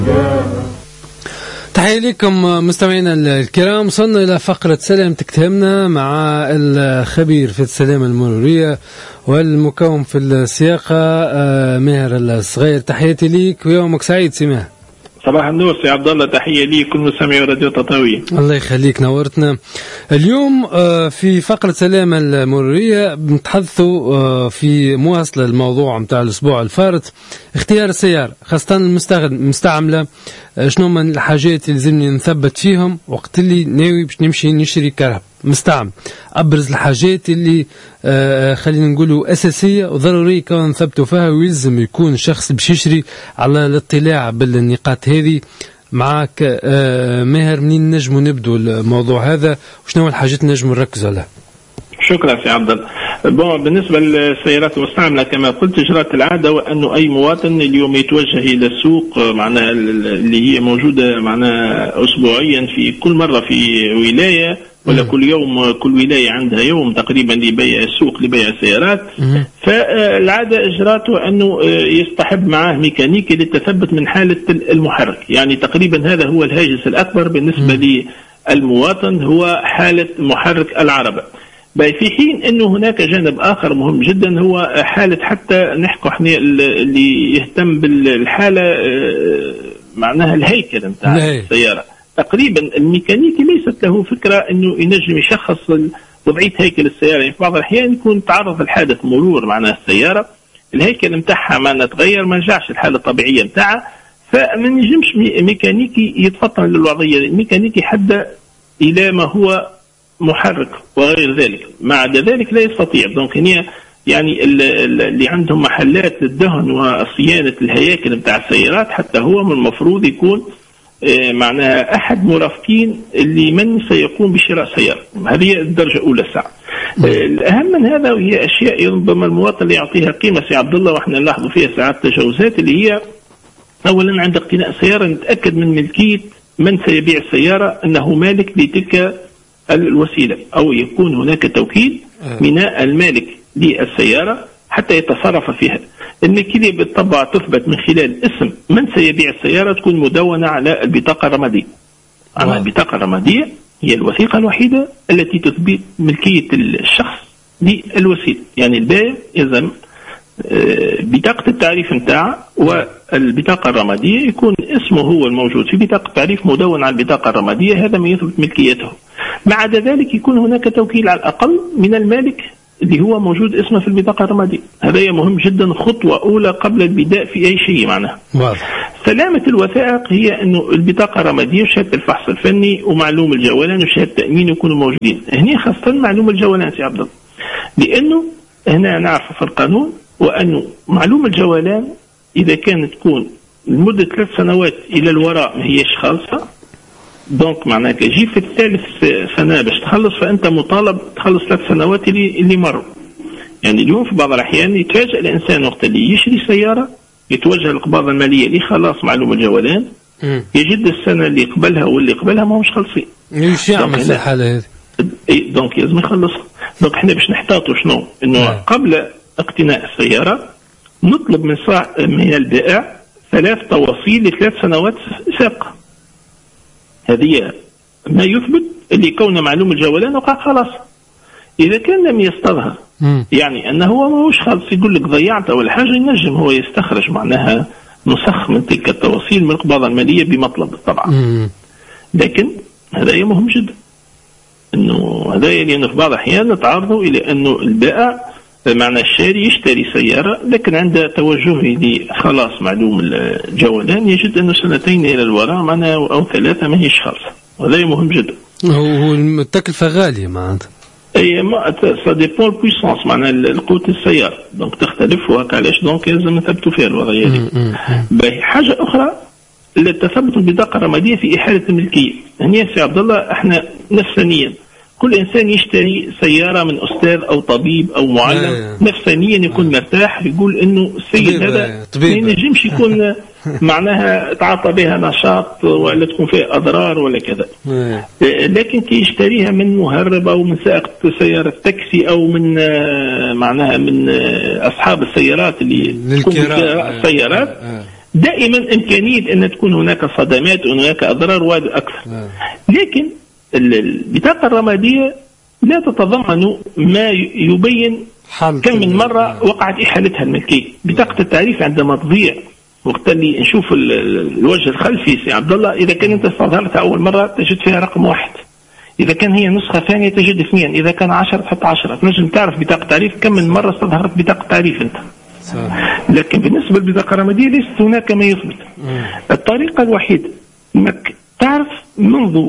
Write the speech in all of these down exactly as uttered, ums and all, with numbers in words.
تحية لكم مستمعينا الكرام. وصلنا إلى فقرة سلامتك تهمنا مع الخبير في السلامة المرورية والمكون في السياقة ماهر الصغير. تحياتي ليك ويومك سعيد سي ماهر. صباح النور سي عبد الله، تحية لي كل مستمعي راديو تطاوية. الله يخليك، نورتنا. اليوم في فقرة سلامة المرورية بنتحدثوا في مواصلة الموضوع متاع الأسبوع الفارط، اختيار السيارة خاصة المستعملة. شنو من الحاجات اللي لازمني نثبت فيهم وقت اللي ناوي باش نمشي نشري كرهب مستعمل. أبرز الحاجات اللي آه خلينا نقولوا أساسية وضرورية كون نثبتوا فيها، ويلزم يكون الشخص باش يشري على الاطلاع بالنقاط هذه. معك آه ماهر، منين نجموا نبدو الموضوع هذا وشنو الحاجات نجموا نركزوا عليها؟ شكرا سي عبد الله. بون بالنسبه للسيارات المستعمله كما قلت جرت العاده وانه اي مواطن اليوم يتوجه الى السوق معناها اللي هي موجوده معناها اسبوعيا في كل مره في ولايه ولا كل يوم، كل ولايه عندها يوم تقريبا لبيع السوق لبيع السيارات. فالعاده اجراته انه يصطحب معاه ميكانيكي للتثبت من حاله المحرك، يعني تقريبا هذا هو الهاجس الاكبر بالنسبه للمواطن، هو حاله محرك العربه. في حين انه هناك جانب اخر مهم جدا هو حاله حتى نحكوا احنا اللي يهتم بالحاله معناها الهيكل نتاع السياره. تقريبا الميكانيكي ليست له فكره انه ينجم يشخص وضعيه هيكل السياره، يعني في بعض الاحيان يكون تعرض لحادث مرور معناها السياره الهيكل نتاعها ما نتغير، ما نرجعش الحاله الطبيعيه نتاعها، فما نجمش ميكانيكي يتفطن للوضعيه. الميكانيكي حتى الى ما هو محرك وغير ذلك، ما عدا ذلك لا يستطيع. دونك هنا يعني اللي عندهم محلات للدهن وصيانه الهياكل نتاع السيارات حتى هو من المفروض يكون معناها احد مرافقين اللي من سيقوم بشراء سياره. هذه الدرجه الاولى ساعه. الاهم من هذا وهي اشياء ربما المواطن اللي يعطيها قيمه سي عبد الله، واحنا نلاحظوا فيها ساعات تجاوزات، اللي هي اولا عند اقتناء السياره نتاكد من ملكيه من سيبيع السياره انه مالك لتلك الوسيله، او يكون هناك توكيل من المالك للسياره حتى يتصرف فيها. الملكيه بالطبع تثبت من خلال اسم من سيبيع السياره، تكون مدونه على البطاقه الرماديه. على البطاقه الرماديه هي الوثيقه الوحيده التي تثبت ملكيه الشخص للوسيله، يعني البائع يلزم بطاقه التعريف نتاعه والبطاقه الرماديه يكون اسمه هو الموجود في بطاقه التعريف مدون على البطاقه الرماديه، هذا ما يثبت ملكيته. ما عدا ذلك يكون هناك توكيل على الاقل من المالك اللي هو موجود اسمه في البطاقه الرماديه. هذا مهم جدا، خطوه اولى قبل البداء في اي شيء معناها. سلامه الوثائق هي انه البطاقه الرماديه وشهاده الفحص الفني ومعلوم الجولان وشهاده التامين يكونوا موجودين. هنا خاصه معلوم الجولان سي عبد الله، لانه هنا نعرف في القانون وانه معلوم الجولان اذا كانت تكون لمده ثلاث سنوات الى الوراء ما هيش خالصه، دونك معناها كيجي في الثالث سنه باش تخلص فانت مطالب تخلص ثلاث سنوات اللي اللي مروا. يعني اليوم في بعض الاحيان يتفاجئ الانسان وقت اللي يشري سياره يتوجه للقباضه الماليه لخلاص معلوم الجولان، يجد السنه اللي قبلها واللي قبلها ما همش خالصين. ايش يعمل في الحاله هذه؟ دونك لازم يخلصها. دونك احنا باش نحتاطوا شنو؟ انه قبل اقتناء السياره نطلب من صاع من البائع ثلاث تواصيل لثلاث سنوات سابقه. هذه ما يثبت اللي كون معلوم الجولان وقع خلاص. إذا كان لم يستظهر يعني أنه هو ماهوش خالص يقول لك ضيعت أول حاجة، ينجم هو يستخرج معناها نسخ من تلك التواصيل من القباضة المالية بمطلب طبعا. لكن هذا مهم جدا، أنه هذا لأنه في بعض الأحيان نتعرضوا إلى أنه البائع معنى الشاري يشتري سيارة لكن عند توجهه لخلاص معلوم الجولان يجد أنه سنتين إلى الوراء معنا أو ثلاثة ما هيش خالص. وهذا مهم جدا. هو التكلفة غالية معناتها. اي ما سا ديبون البويسونس معناها القوة السيارة، دونك تختلف وهكا علاش دونك لازم نثبتوا فيها الوضعية دي. باهي حاجة أخرى للتثبت البطاقة الرمادية في إحالة الملكية. هنا سي عبد الله احنا نفسانيا كل إنسان يشتري سيارة من أستاذ أو طبيب أو معلم نفسانيا يكون مرتاح يقول إنه السيد هذا ما ينجمش يكون معناها تعاطى بها نشاط ولا تكون فيها أضرار ولا كذا. لكن كي يشتريها من مهرب أو من سائق سيارة تاكسي أو من معناها من أصحاب السيارات اللي تكون السيارات دائما إمكانية أن تكون هناك صدمات وهناك أضرار وهذا أكثر. لكن البطاقة الرمادية لا تتضمن ما يبين كم من مرة وقعت إحالتها الملكية. بطاقة التعريف عندما تضيع وقت اللي نشوف الوجه الخلفي سي عبد الله، إذا كان أنت استظهرتها أول مرة تجد فيها رقم واحد، إذا كان هي نسخة ثانية تجد اثنين، إذا كان عشرة تحط عشرة. تنجم تعرف بطاقة تعريف كم من مرة استظهرت بطاقة تعريف أنت. لكن بالنسبة للبطاقة الرمادية ليست هناك ما يثبت. الطريقة الوحيدة انك تعرف منذ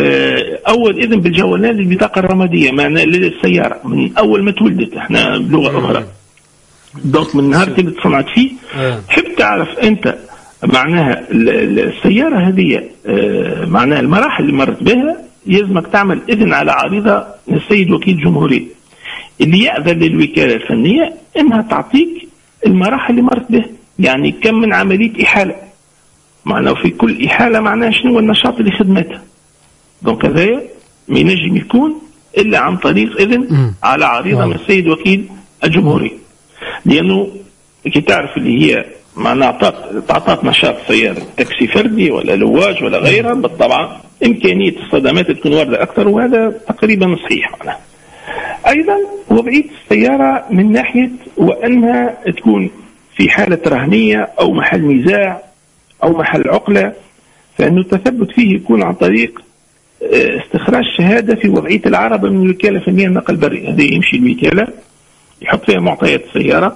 اول اذن بالجولان للبطاقة الرمادية معنى للسيارة من اول ما تولدت، احنا بلغة اخرى دونك من نهار اللي تصنعت فيه تحب تعرف انت معناها السيارة هذه معناها المراحل اللي مرت بها، يلزمك تعمل اذن على عريضة للسيد وكيل الجمهورية اللي يأذن للوكالة الفنية انها تعطيك المراحل اللي مرت به، يعني كم من عملية إحالة معناه في كل إحالة معناه شنو النشاط اللي خدمتها. دونك هذايا ما ينجم يكون إلا عن طريق إذن على عريضة من السيد وكيل الجمهورية، لأنه كي تعرف اللي هي معناه تعطات نشاط سيارة تاكسي فردي ولا لواج ولا غيرها بالطبع إمكانية الصدمات تكون واردة أكثر، وهذا تقريبا صحيح معناه. أيضا وضعية السيارة من ناحية وأنها تكون في حالة رهنية أو محل نزاع أو محل عقلة، فإنه التثبت فيه يكون عن طريق استخراج شهادة في وضعية العربة من الوكالة الفنية النقل البري. هذا يمشي الوكالة يحط فيها معطيات السيارة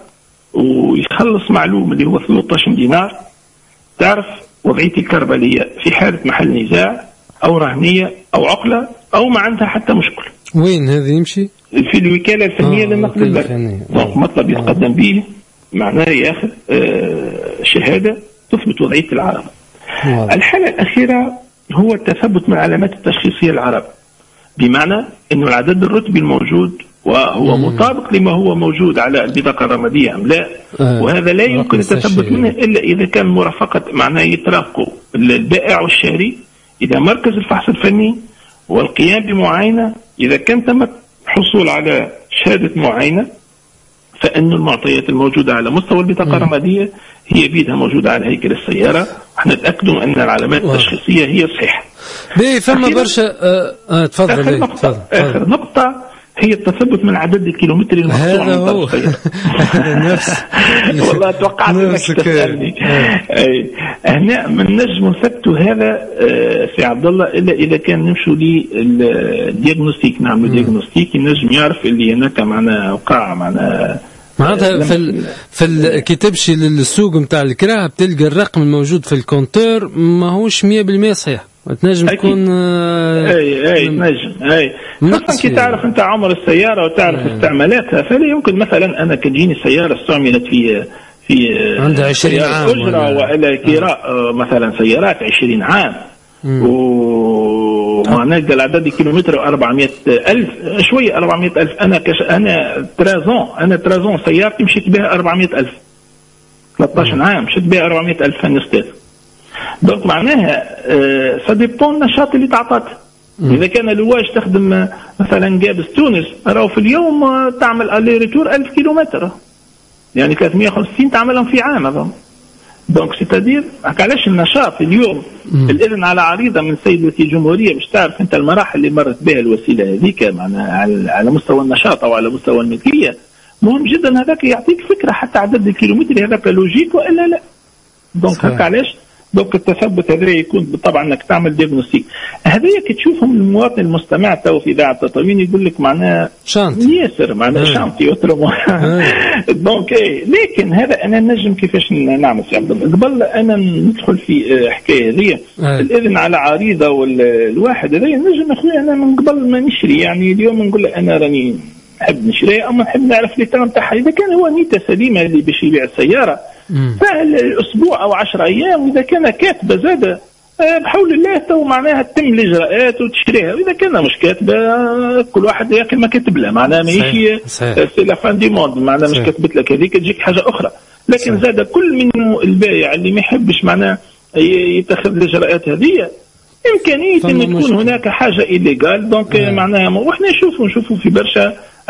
ويخلص معلوم اللي هو ثلاثة عشر دينار، تعرف وضعية الكربلية في حالة محل نزاع أو رهنية أو عقلة أو ما عندها حتى مشكل. وين هذا يمشي؟ في الوكالة الفنية للنقل البري. مطلب يتقدم به معناه ياخذ شهادة تثبت وضعية العربة. الحالة الأخيرة هو التثبت من العلامات التشخيصية العربة، بمعنى أنه العدد الرتبي الموجود وهو مم. مطابق لما هو موجود على البطاقة الرمادية أم لا. آه. وهذا لا يمكن التثبت منه إلا إذا كان مرافقة معناه يترافقوا البائع والشاري إذا مركز الفحص الفني والقيام بمعاينة. إذا كان تم الحصول على شهادة معاينة فإن المعطيات الموجودة على مستوى البطاقة الرمادية هي بيدها موجودة على هيكل السيارة، احنا نتأكدوا أن العلامات التشخيصية هي صحيحة. بيه فما برشا آه آه تفضل. آخر نقطة, تفضل. آخر نقطة هي التثبت من عدد الكيلومتر المقطوع هذا هو نفس والله توقعت انك تسألني. اي هنا من نجم نثبتوا هذا في عبد الله الا اذا كان نمشوا للدياغنوستيك، نعمل دياغنوستيك النجم يعرف اللي هناك معنا وقع معنا معناتها في ال... في ال... كي تمشي للسوق نتاع الكراهه بتلقى الرقم الموجود في الكونتور ماهوش مية بالمية صحيح، تنجم تكون اي اي تنجم اي خاصة كي تعرف انت عمر السيارة وتعرف أي. استعمالاتها. فلا يمكن مثلا انا كتجيني سيارة استعملت في في عندها عشرين عام أجرة وإلى كراء مثلا سيارات عشرين عام وما نلقى العدد كيلومتر أربعمائة ألف شوية أربعمائة ألف. أنا كش أنا ترازون أنا ترازون سيارتي مشيت بها أربعمائة ألف ثلاثة عشر عام مشيت بها أربعمائة ألف فنستات. دونك معناها سديبون النشاط اللي تعطت. إذا كان لواج تخدم مثلا جابس تونس راهو في اليوم تعمل ألي ريتور ألف كيلومتر، يعني ثلاثمائة وخمسين تعملهم في عام هذا. دونك سيتادير علاش النشاط اليوم الإذن على عريضة من سيد وكيل الجمهورية باش تعرف أنت المراحل اللي مرت بها الوسيلة هذيك معناها على مستوى النشاط أو على مستوى الملكية مهم جدا. هذاك يعطيك فكرة حتى عدد الكيلومتر هذاك لوجيك وإلا لا. دونك هكا علاش دونك التثبت هذا يكون طبعا انك تعمل دياغنوستيك. هذايا كي تشوفهم المواطن المستمع تو في اذاعه التطوين يقول لك معناها ياسر معناها شانتي اوترومون دونك اي. لكن هذا انا نجم كيفاش نعمل في عبد الله قبل انا ندخل في حكايه هذه الاذن على عريضه والواحد هذا نجم اخويا انا من قبل ما نشري، يعني اليوم نقول له انا راني نحب نشري اما نحب نعرف لي تاع نتاعها اذا كان هو نيته سليمه اللي باش يبيع السياره فالاسبوع او عشر ايام، واذا كان كاتبه زاده بحول الله تو معناها تتم الاجراءات وتشريها، واذا كان مش كاتبه كل واحد ياكل ما كاتب له معناها ماشي سي لا فان دي موند معناها مش كتبت لك هذيك تجيك حاجه اخرى. لكن زاد كل منه البائع اللي ما يحبش معناها يتخذ الاجراءات هذه امكانيه ان تكون هناك حاجه إليغال. دونك معناها وإحنا نشوفوا نشوفوا في برشا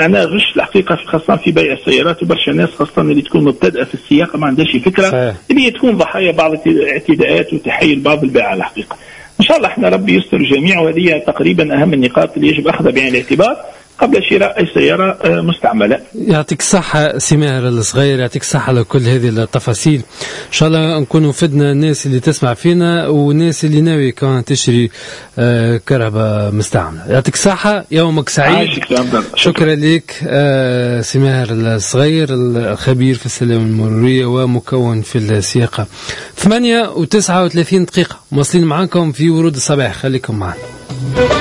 معناها غش الحقيقه في خاصه في بيع السيارات، وبرشا ناس خاصه اللي تكون مبتدئه في السياقه ما عندهاش فكره صحيح. اللي تكون ضحايا بعض الاعتداءات وتحيل بعض البيع الحقيقه. ان شاء الله احنا ربي يستر الجميع، وهذه تقريبا اهم النقاط اللي يجب اخذها بعين الاعتبار قبل شراء أي سيارة مستعملة. يعطيك الصحة سي ماهر الصغير، يعطيك الصحة على كل هذه التفاصيل. إن شاء الله نكونوا فدنا الناس اللي تسمع فينا والناس اللي ناوي كمان تشتري كهرباء مستعملة. يعطيك الصحة، يومك سعيد. شكرا, شكرا لك سي ماهر الصغير، الخبير في السلامة المرورية ومكون في السياقة. ثمانية وتسعة وثلاثين دقيقة مواصلين معاكم في ورود الصباح، خليكم معنا.